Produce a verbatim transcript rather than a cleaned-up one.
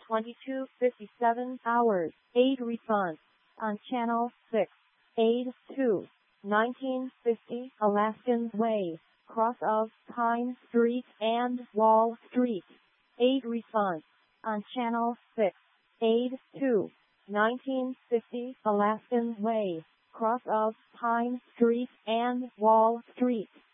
twenty-two fifty-seven hours. Aid response on Channel six. Aid to nineteen fifty Alaskan Way, cross of Pine Street and Wall Street. Aid response on Channel six. Aid to nineteen fifty Alaskan Way, cross of Pine Street and Wall Street.